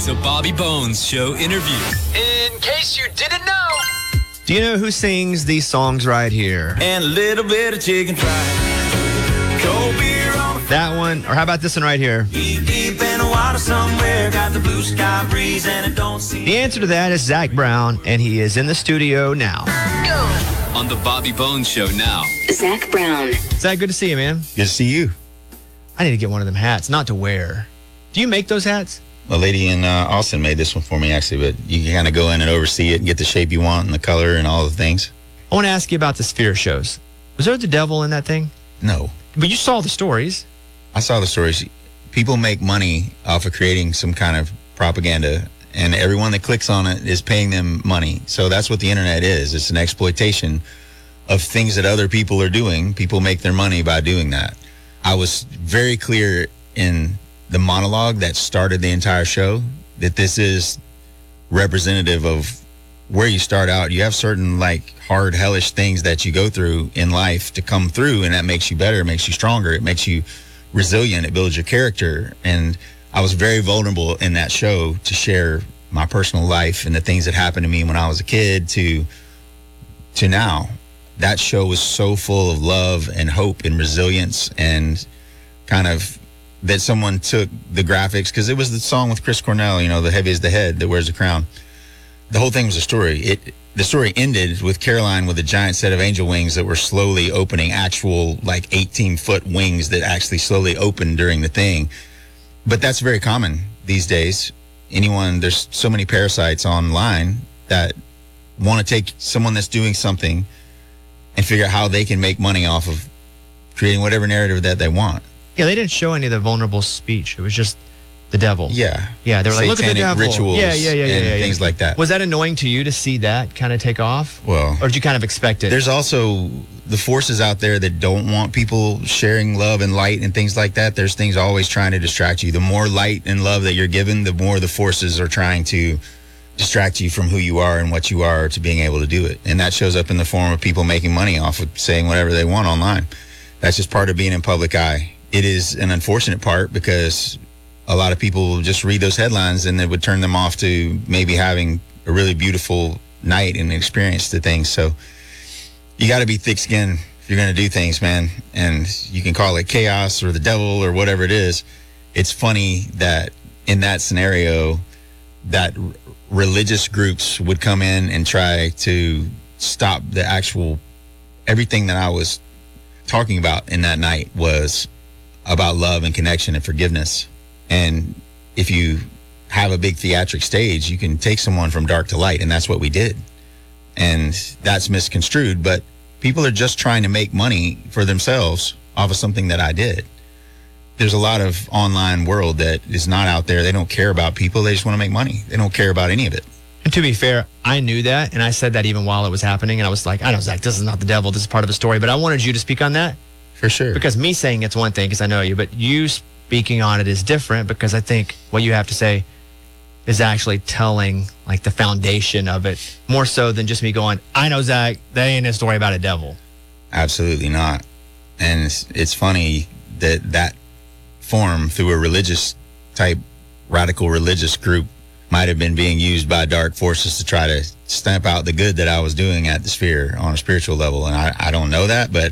is a Bobby Bones Show interview. In case you didn't know. Do you know who sings these songs right here? And a little bit of chicken fried. Cold beer on the That one, or how about this one right here? deep in the water somewhere. Got the blue sky breeze and it don't seem. The answer to that is Zach Brown, and he is in the studio now. On the Bobby Bones Show now. Zach Brown. Zach, good to see you, man. Good to see you. I need to get one of them hats, not to wear. Do you make those hats? A lady in Austin made this one for me, actually, but you can kind of go in and oversee it and get the shape you want and the color and all the things. I want to ask you about the Sphere shows. Was there the devil in that thing? No. But you saw the stories. I saw the stories. People make money off of creating some kind of propaganda, and everyone that clicks on it is paying them money. So that's what the internet is. It's an exploitation of things that other people are doing. People make their money by doing that. I was very clear in the monologue that started the entire show that this is representative of where you start out. You have certain like hard, hellish things that you go through in life to come through, and that makes you better, it makes you stronger, it makes you resilient, it builds your character. And I was very vulnerable in that show to share my personal life and the things that happened to me when I was a kid to now. That show was so full of love and hope and resilience, and kind of that someone took the graphics, because it was the song with Chris Cornell, you know, the heavy is the head that wears the crown. The whole thing was a story. The story ended with Caroline with a giant set of angel wings that were slowly opening, actual like 18-foot wings that actually slowly opened during the thing. But that's very common these days. There's so many parasites online that want to take someone that's doing something and figure out how they can make money off of creating whatever narrative that they want. Yeah, they didn't show any of the vulnerable speech. It was just the devil. Yeah. Yeah, they were like, look at the Satanic devil. rituals and things like that. Was that annoying to you to see that kind of take off? Well, or did you kind of expect it? There's also the forces out there that don't want people sharing love and light and things like that. There's things always trying to distract you. The more light and love that you're given, the more the forces are trying to distract you from who you are and what you are to being able to do it. And that shows up in the form of people making money off of saying whatever they want online. That's just part of being in public eye. It is an unfortunate part because a lot of people just read those headlines and it would turn them off to maybe having a really beautiful night and experience to things. So you got to be thick-skinned if you're going to do things, man. And you can call it chaos or the devil or whatever it is. It's funny that in that scenario that religious groups would come in and try to stop the actual everything that I was talking about in that night was about love and connection and forgiveness. And if you have a big theatric stage, you can take someone from dark to light, and that's what we did. And that's misconstrued, but people are just trying to make money for themselves off of something that I did. There's a lot of online world that is not out there. They don't care about people. They just want to make money. They don't care about any of it. And to be fair, I knew that, and I said that even while it was happening, and I was like, I know, Zach, this is not the devil. This is part of a story, but I wanted you to speak on that. For sure. Because me saying it's one thing because I know you, but you speaking on it is different because I think what you have to say is actually telling like the foundation of it more so than just me going, I know, Zach, that ain't a story about a devil. Absolutely not. And it's funny that form through a religious type, radical religious group might have been being used by dark forces to try to stamp out the good that I was doing at the Sphere on a spiritual level. And I don't know that, but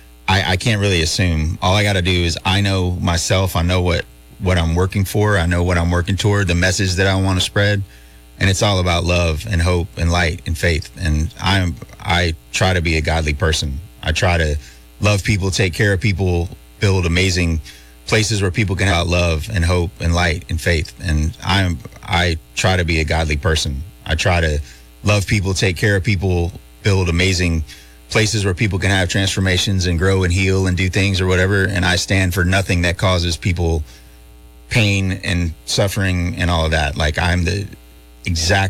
I can't really assume. All I got to do is I know myself. I know what I'm working for. I know what I'm working toward, the message that I want to spread. And it's all about love and hope and light and faith. And I try to be a godly person. I try to love people, take care of people, build amazing places where people can have love and hope and light and faith. And I try to be a godly person. I try to love people, take care of people, build amazing places where people can have transformations and grow and heal and do things or whatever. And I stand for nothing that causes people pain and suffering and all of that. Like I'm the exact